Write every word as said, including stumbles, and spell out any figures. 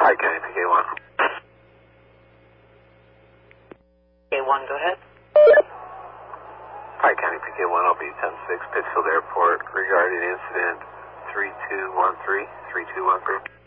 Hi, County P K one. P K one, go ahead. Hi, County P K one, I'll be ten six, Pittsfield Airport, regarding incident three two one three, three two one three.